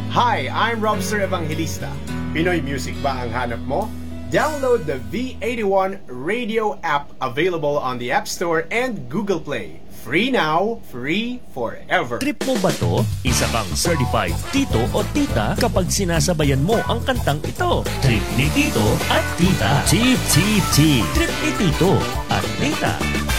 Hi, I'm Robster Evangelista. Pinoy music ba ang hanap mo? Download the V81 radio app available on the App Store and Google Play. Free now, free forever. Trip mo ba to? Isa kang certified tito o tita kapag sinasabayan mo ang kantang ito. Trip ni tito at tita. Chip, chip, chip. Trip ni tito at tita.